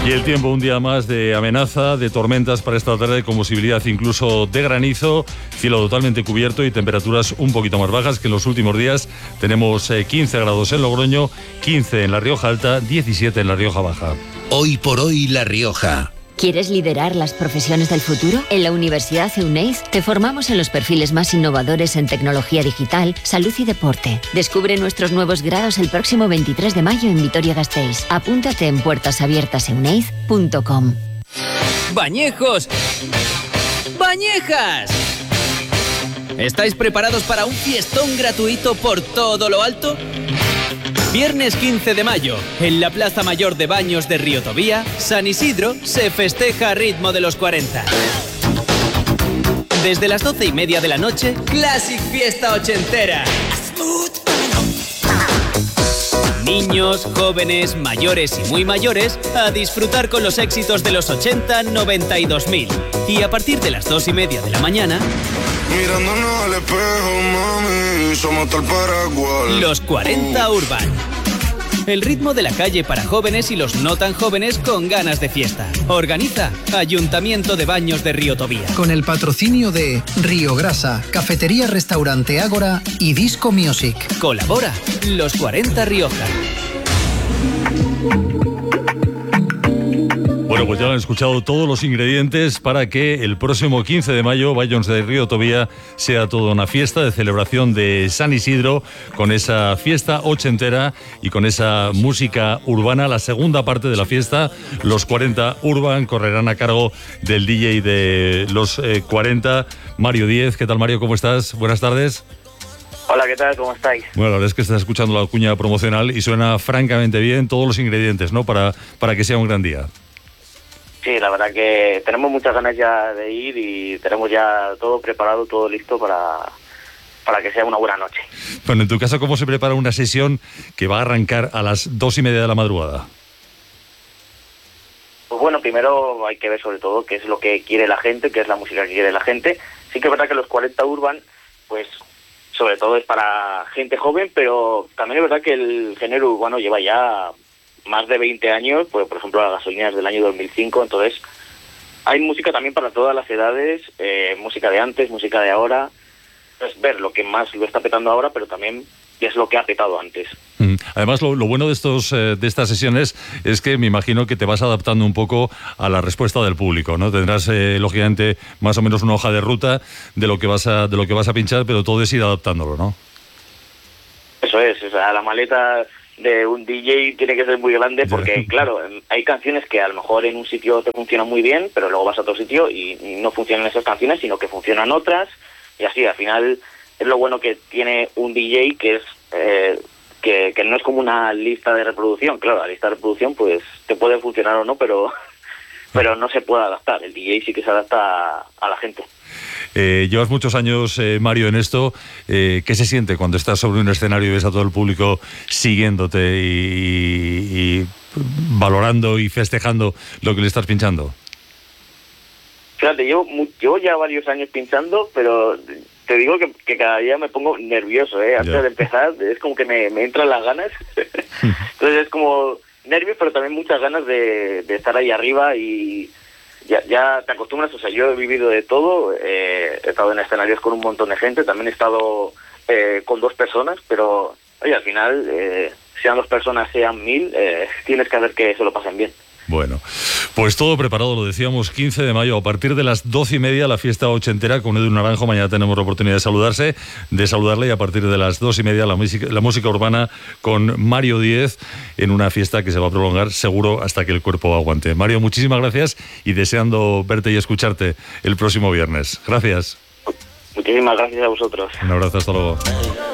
Y el tiempo, un día más de amenaza, de tormentas para esta tarde, con posibilidad incluso de granizo, cielo totalmente cubierto y temperaturas un poquito más bajas que en los últimos días. Tenemos 15 grados en Logroño, 15 en La Rioja Alta, 17 en La Rioja Baja. Hoy por hoy La Rioja. ¿Quieres liderar las profesiones del futuro? En la Universidad Euneiz te formamos en los perfiles más innovadores en tecnología digital, salud y deporte. Descubre nuestros nuevos grados el próximo 23 de mayo en Vitoria-Gasteiz. Apúntate en puertasabiertaseuneiz.com. ¡Bañejos! ¡Bañejas! ¿Estáis preparados para un fiestón gratuito por todo lo alto? Viernes 15 de mayo, en la Plaza Mayor de Baños de Río Tobía, San Isidro se festeja a ritmo de los 40. Desde las 12:30 de la noche, Classic Fiesta Ochentera. Niños, jóvenes, mayores y muy mayores a disfrutar con los éxitos de los 80, 90 y 2000. Y a partir de las 2:30 de la mañana... Mirándonos al espejo, mami, somos tal Paraguay. Los 40 Urban. El ritmo de la calle para jóvenes y los no tan jóvenes con ganas de fiesta. Organiza Ayuntamiento de Baños de Río Tobía. Con el patrocinio de Río Grasa, Cafetería Restaurante Ágora y Disco Music. Colabora Los 40 Rioja. Bueno, pues ya lo han escuchado todos los ingredientes para que el próximo 15 de mayo Baños de Río Tobía sea toda una fiesta de celebración de San Isidro, con esa fiesta ochentera y con esa música urbana. La segunda parte de la fiesta, los 40 Urban, correrán a cargo del DJ de los 40, Mario Díez. ¿Qué tal, Mario? ¿Cómo estás? Buenas tardes. Hola, ¿qué tal? ¿Cómo estáis? Bueno, la verdad es que estás escuchando la cuña promocional y suena francamente bien, todos los ingredientes, ¿no? Para que sea un gran día. Sí, la verdad que tenemos muchas ganas ya de ir y tenemos ya todo preparado, todo listo para que sea una buena noche. Bueno, en tu caso, ¿cómo se prepara una sesión que va a arrancar a las 2:30 de la madrugada? Pues bueno, primero hay que ver sobre todo qué es lo que quiere la gente, qué es la música que quiere la gente. Sí que es verdad que los 40 Urban, pues sobre todo es para gente joven, pero también es verdad que el género urbano lleva ya más de 20 años, pues por ejemplo la gasolina es del año 2005, entonces hay música también para todas las edades, música de antes, música de ahora, es ver lo que más lo está petando ahora, pero también es lo que ha petado antes. Además, lo bueno de estas sesiones es que me imagino que te vas adaptando un poco a la respuesta del público, ¿no? Tendrás lógicamente más o menos una hoja de ruta de lo que vas a pinchar, pero todo es ir adaptándolo, ¿no? Eso es, o sea, la maleta de un DJ tiene que ser muy grande porque, claro, hay canciones que a lo mejor en un sitio te funcionan muy bien, pero luego vas a otro sitio y no funcionan esas canciones, sino que funcionan otras, y así, al final, es lo bueno que tiene un DJ, que es que no es como una lista de reproducción. Claro, la lista de reproducción, pues, te puede funcionar o no, pero no se puede adaptar. El DJ sí que se adapta a la gente. Llevas muchos años, Mario, en esto. ¿Qué se siente cuando estás sobre un escenario y ves a todo el público siguiéndote y valorando y festejando lo que le estás pinchando? Fíjate, llevo ya varios años pinchando, pero te digo que cada día me pongo nervioso, antes de empezar, es como que me entran las ganas. Entonces es como nervios, pero también muchas ganas de estar ahí arriba y ya te acostumbras. O sea, yo he vivido de todo, he estado en escenarios con un montón de gente, también he estado con 2 personas, pero oye, al final, sean 2 personas, sean 1000, tienes que hacer que se lo pasen bien. Bueno, pues todo preparado, lo decíamos, 15 de mayo, a partir de las 12:30, la fiesta ochentera con Edu Naranjo. Mañana tenemos la oportunidad de saludarle, y a partir de las 2:30 la música urbana con Mario Díez, en una fiesta que se va a prolongar seguro hasta que el cuerpo aguante. Mario, muchísimas gracias y deseando verte y escucharte el próximo viernes. Gracias. Muchísimas gracias a vosotros. Un abrazo, hasta luego.